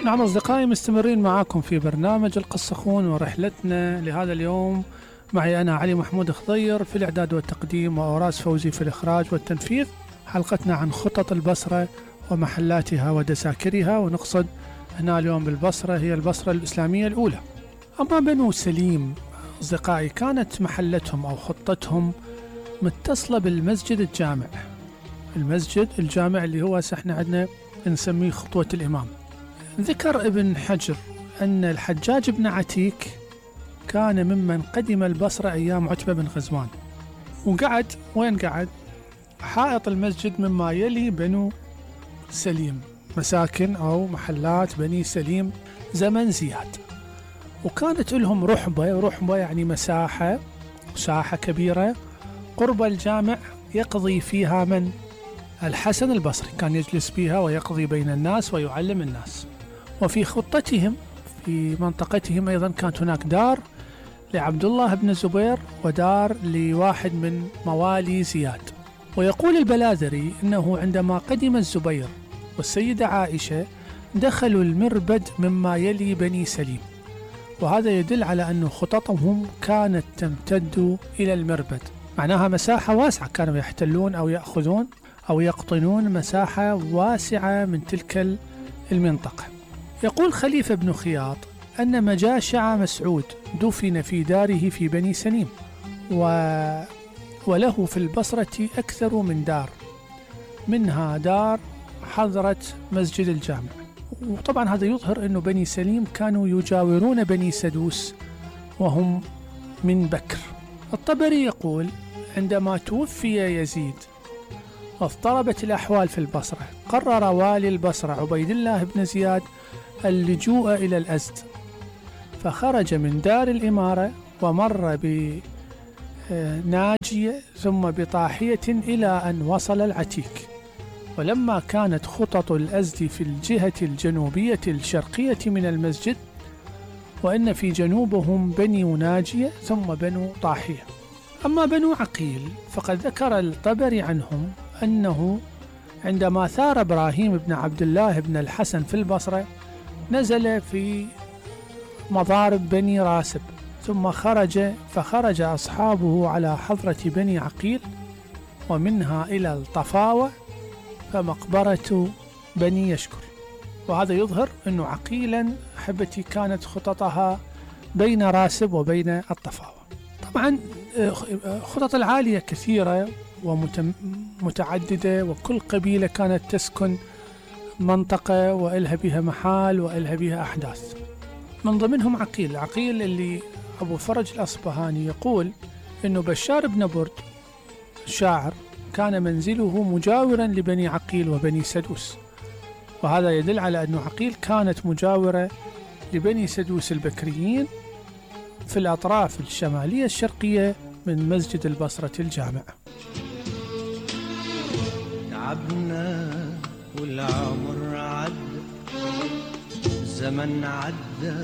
نعم أصدقائي، مستمرين معاكم في برنامج القصخون، ورحلتنا لهذا اليوم معي أنا علي محمود خضير في الإعداد والتقديم، وأوراس فوزي في الإخراج والتنفيذ. حلقتنا عن خطط البصرة ومحلاتها ودساكرها، ونقصد هنا اليوم بالبصرة هي البصرة الإسلامية الأولى. أما بنو سليم أصدقائي كانت محلتهم أو خطتهم متصلة بالمسجد الجامع، المسجد الجامع اللي هو احنا عندنا نسميه خطوة الإمام. ذكر ابن حجر أن الحجاج بن عتيك كان ممن قدم البصرة أيام عتبة بن غزوان، وقعد وين قعد؟ حائط المسجد مما يلي بنو سليم، مساكن أو محلات بني سليم زمن زياد. وكانت لهم رحبة يعني مساحة كبيرة قرب الجامع يقضي فيها من؟ الحسن البصري، كان يجلس فيها ويقضي بين الناس ويعلم الناس. وفي خطتهم في منطقتهم أيضا كانت هناك دار لعبد الله بن الزبير ودار لواحد من موالي زياد. ويقول البلاذري أنه عندما قدم الزبير والسيدة عائشة دخلوا المربد مما يلي بني سليم، وهذا يدل على أن خططهم كانت تمتد إلى المربد، معناها مساحة واسعة، كانوا يحتلون أو يأخذون أو يقطنون مساحة واسعة من تلك المنطقة. يقول خليفة بن خياط أن مجاشع مسعود دفن في داره في بني سليم، وله في البصرة أكثر من دار، منها دار حضرة مسجد الجامع. وطبعا هذا يظهر أن بني سليم كانوا يجاورون بني سدوس وهم من بكر. الطبري يقول عندما توفي يزيد واضطربت الأحوال في البصرة، قرر والي البصرة عبيد الله بن زياد اللجوء إلى الأزد، فخرج من دار الإمارة ومر بناجية ثم بطاحية إلى أن وصل العتيك. ولما كانت خطط الأزد في الجهة الجنوبية الشرقية من المسجد، وإن في جنوبهم بني ناجية ثم بنو طاحية. أما بنو عقيل فقد ذكر الطبري عنهم أنه عندما ثار إبراهيم بن عبد الله بن الحسن في البصرة نزل في مضارب بني راسب، ثم فخرج أصحابه على حضرة بني عقيل ومنها إلى الطفاوة فمقبرة بني يشكر. وهذا يظهر أن عقيلا أحبتي كانت خططها بين راسب وبين الطفاوة. طبعا خطط العالية كثيرة ومتعددة، وكل قبيلة كانت تسكن منطقة وإلها بها محال وإلها بها أحداث. من ضمنهم عقيل اللي أبو فرج الأصبهاني يقول أنه بشار بن برد الشاعر كان منزله مجاورا لبني عقيل وبني سدوس، وهذا يدل على أن عقيل كانت مجاورة لبني سدوس البكريين في الأطراف الشمالية الشرقية من مسجد البصرة الجامع. تعبنا والعمر عدى، زمن عدى